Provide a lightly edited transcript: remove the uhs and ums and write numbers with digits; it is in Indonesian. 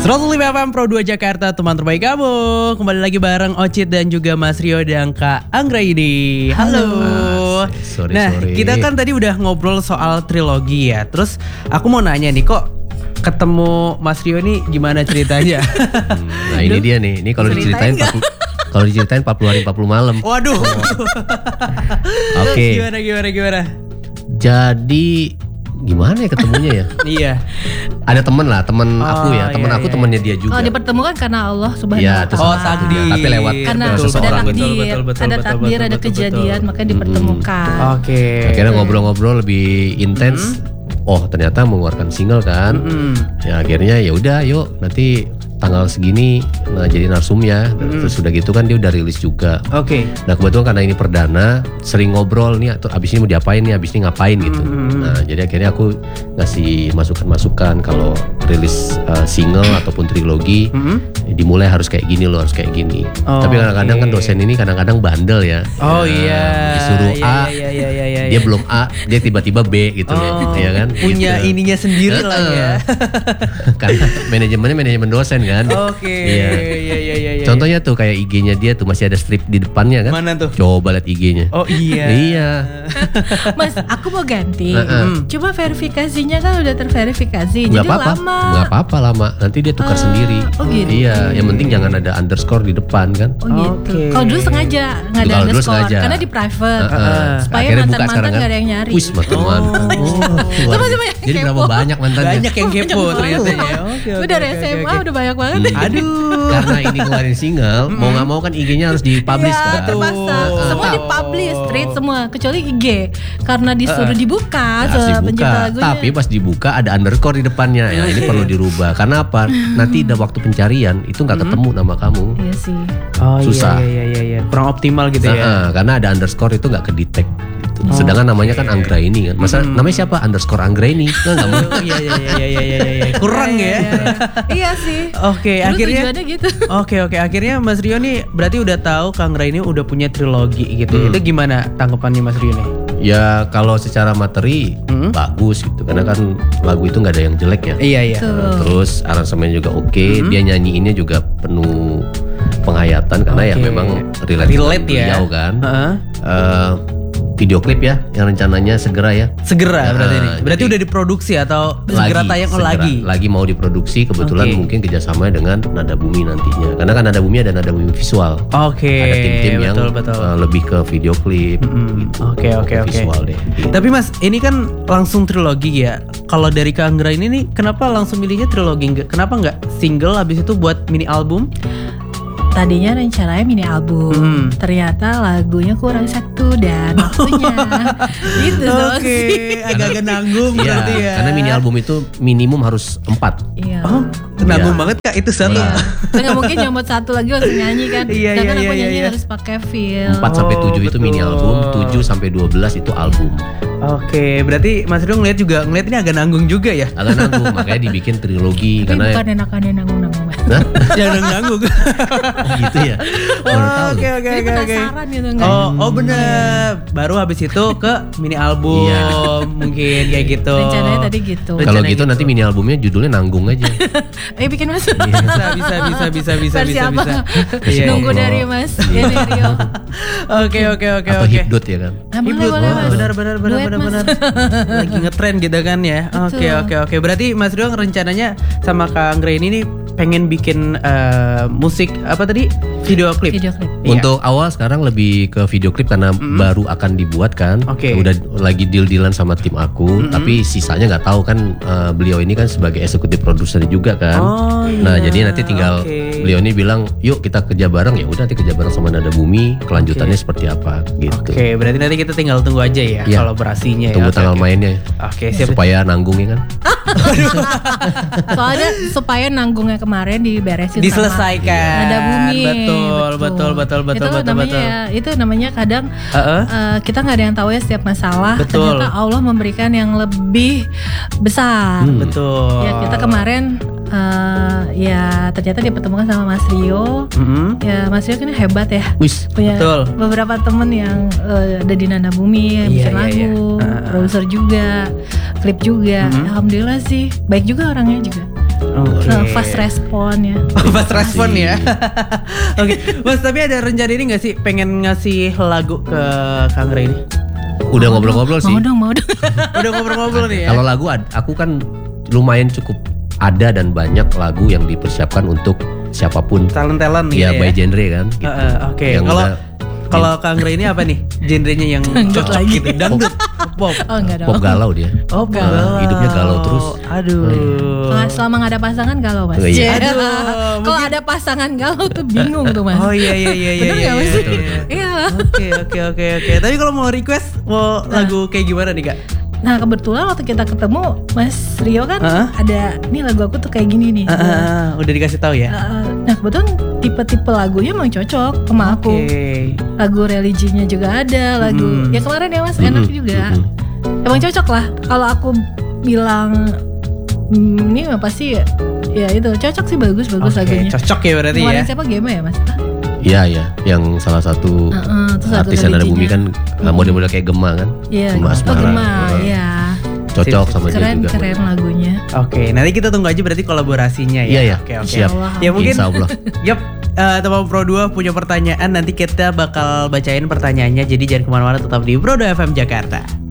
105 FM Pro 2 Jakarta, teman terbaik kamu. Kembali lagi bareng Ocit dan juga Mas Rio dan Kak Anggra ini. Halo. Sorry. Kita kan tadi udah ngobrol soal trilogi ya. Terus aku mau nanya nih, kok ketemu Mas Rio nih gimana ceritanya? Nah ini dia nih. Ini kalau diceritain 40 hari 40 malam. Waduh. Oke. Gimana? Jadi gimana ya ketemunya ya? Iya. Ada temen aku ya. Aku temennya dia juga. Oh, dipertemukan karena Allah Subhanahu Ya, wa Ta'ala. takdir. Tapi lewat Karena seseorang ada gitu. takdir, ada takdir, ada kejadian, makanya dipertemukan. Oke. Akhirnya ngobrol-ngobrol lebih intens. Oh ternyata mengeluarkan single kan. Ya akhirnya ya udah yuk nanti tanggal segini jadi narsum ya. Terus udah gitu kan dia udah rilis juga. Oke. Nah kebetulan karena ini perdana sering ngobrol nih atau abis ini mau diapain nih, abis ini ngapain gitu. Nah jadi akhirnya aku ngasih masukan-masukan kalau rilis single ataupun trilogi dimulai harus kayak gini loh, harus kayak gini. Tapi kadang-kadang kan dosen ini kadang-kadang bandel ya. Oh iya. Disuruh A, iya. dia belum A, dia tiba-tiba B gitu ya kan. Punya gitu. ininya sendiri lah ya. Karena manajemennya manajemen dosen kan. Oke. Iya. Iya. Contohnya tuh kayak IG-nya dia tuh masih ada strip di depannya kan. Mana tuh? Coba lihat IG-nya. Oh iya. Iya. Mas, aku mau ganti. Cuma verifikasinya kan udah terverifikasi, Nggak jadi apa-apa. lama. Nggak apa-apa lama. Nanti dia tukar sendiri. Oh gitu. Iya, yang penting jangan ada underscore di depan kan. Oh gitu. Oke. Kalau dulu sengaja nggak ada Kalau dulu underscore, sengaja. karena di private. Akhirnya Supaya buka mantan-mantan sekarang kan. nggak ada yang nyari. Wis mantan-mantan. Sama-sama Jadi berapa kepo. banyak mantannya? Banyak yang kepo ternyata ya. Oke. Gue dari SMA udah banyak banget. Aduh. Karena ini keluarin single, mau nggak mau kan IG-nya harus dipublish Ya, kan. terpaksa. Semua dipublish, straight semua, kecuali IG. Karena disuruh dibuka Harus pencipta dibuka, lagunya. tapi pas dibuka ada underscore di depannya. Ya ini perlu dirubah. Karena apa? Nanti ada waktu pencarian itu nggak ketemu nama kamu. Iya sih. Oh Susah. Iya. Kurang optimal gitu ya. Karena ada underscore itu nggak kedetek. Gitu. Sedangkan namanya kan Anggra ini kan. Masa namanya siapa? Underscore Anggra ini? Nggak mau. Iya. Kurang ya. Iya sih. Oke, Dulu akhirnya tujuannya gitu. Oke, akhirnya Mas Rio nih berarti udah tahu Kang Ray ini udah punya trilogi gitu. Itu gimana tanggapannya Mas Rio nih? Ya kalau secara materi bagus gitu. Karena kan lagu itu nggak ada yang jelek ya. Iya. Tuh. Terus aransemen juga oke. Dia nyanyiinnya juga penuh penghayatan karena ya Oke. memang relate Relate dengan ya. beliau kan. Heeh. Video klip ya yang rencananya segera ya. Segera berarti ini. Berarti jadi udah diproduksi atau segera tayang lagi? Lagi mau diproduksi kebetulan Oke. mungkin kerjasama dengan Nada Bumi nantinya. Karena kan Nada Bumi ada Nada Bumi visual. Oke. Ada tim-tim yang betul. lebih ke video klip gitu. Oke. Visual deh. Gitu. Tapi Mas, ini kan langsung trilogi ya. Kalau dari Kang Ray ini nih, kenapa langsung milihnya trilogi? Kenapa nggak single habis itu buat mini album? Tadinya rencananya mini album, ternyata lagunya kurang satu dan waktunya. Gitu doang Oke, sih. agak-agak nanggung Iya, berarti ya. karena mini album itu minimum harus 4. Iya. Oh, nanggung Iya. banget Kak itu satu. Iya. Nggak mungkin nyomot satu lagi langsung nyanyi kan. Iya, Sedangkan aku iya. nyanyi harus pakai feel. 4 sampai 7 itu mini betul. album, 7 sampai 12 itu album. Oke, berarti Mas Rio ngeliat ini agak nanggung juga ya? Agak nanggung, makanya dibikin trilogi Tapi karena bukan enakannya nanggung-nanggung. Hah? Jangan nanggung. Oh gitu ya. Baru tahu. Oke. Jadi penasaran gitu enggak? Oh bener. Baru habis itu ke mini album Iya. mungkin kayak gitu. Rencananya tadi gitu. Kalau Rencananya gitu nanti mini albumnya judulnya Nanggung aja. Bikin mas. Bisa. Versi apa? Iya, Nunggu iya. dari mas. Ya dari Rio. Oke. Atau Hipdut ya kan. Hibdut, Boleh mas. benar. Lagi ngetren gitu kan ya. Betul. Oke. Berarti Mas Rio rencananya sama Kang Ray ini nih pengen bikin musik apa tadi? Video klip. Video klip. Iya. Untuk awal sekarang lebih ke video klip karena baru akan dibuat kan. Oke. Udah lagi deal-dealan sama tim aku, tapi sisanya nggak tahu kan. Beliau ini kan sebagai eksekutif produser juga kan. Oh, Nah iya. jadi nanti tinggal Oke. beliau ini bilang, yuk kita kerja bareng. Ya udah nanti kerja bareng sama Nada Bumi. Kelanjutannya seperti apa gitu. Oke, berarti nanti kita tinggal tunggu aja ya Iya. kolaborasinya ya. Tunggu Oke, tanggal oke. mainnya Oke, siap. supaya nanggung ya kan. Soalnya supaya nanggungnya kemarin diberesin Diselesaikan. sama Nada Bumi. Betul. Itu namanya ya, itu namanya kadang kita nggak ada yang tahu ya setiap masalah. Betul. Ternyata Allah memberikan yang lebih besar. Betul. Ya kita kemarin ya ternyata dipertemukan sama Mas Rio. Ya Mas Rio kan hebat ya. Wis. Punya Betul. beberapa temen yang ada di Nada Bumi yang Iya, bikin iya, lagu, iya. produser juga, klip juga. Alhamdulillah sih, baik juga orangnya juga. Oke. Fast respon ya. Fast respon ya. Oke, Mas, tapi ada rencana ini gak sih pengen ngasih lagu ke Kanggra ini? Udah ngobrol-ngobrol sih. Mau dong. Udah ngobrol-ngobrol nih ya. Kalau lagu aku kan lumayan cukup ada dan banyak lagu yang dipersiapkan untuk siapapun. Talent gitu Ya ya. by genre kan. Gitu. Oke. Yang Kalau Kanggra ini apa nih? Genrenya yang Dangdut cocok lagi. gitu. Dangdut. Pop. Oh enggak dong. pop galau dia. Oh, galau. Hidupnya galau terus. Aduh. Kalau selama nggak ada pasangan galau mas. Oh, iya. Kalau mungkin- ada pasangan galau tuh bingung tuh mas. Oh iya. Bener nggak mas? Betul. Iya. Oke. Tapi kalau mau request mau lagu kayak gimana nih Kak? Nah kebetulan waktu kita ketemu Mas Rio kan ada nih lagu aku tuh kayak gini nih. Udah dikasih tahu ya? Nah kebetulan tipe-tipe lagunya emang cocok sama aku. Oke. Lagu religinya juga ada, lagu ya kemarin ya mas enak juga. Emang cocok lah. Kalau aku bilang ini mah pasti ya itu cocok sih, bagus Oke, lagunya. cocok ya berarti Kemarin ya. siapa Gema ya mas? Iya, yang salah satu Terus lagu artis yang ada bumi religinya. kan model-model kayak Gema kan. Iya, Gema Asmara. Gema, iya. Cocok sama dia juga. Keren lagunya. Oke, nanti kita tunggu aja berarti kolaborasinya ya. Iya. Oke. Siap. Insyaallah. Ya mungkin. Insya Allah. Yap. Teman Pro 2 punya pertanyaan, nanti kita bakal bacain pertanyaannya. Jadi jangan kemana-mana, tetap di Pro 2 FM Jakarta.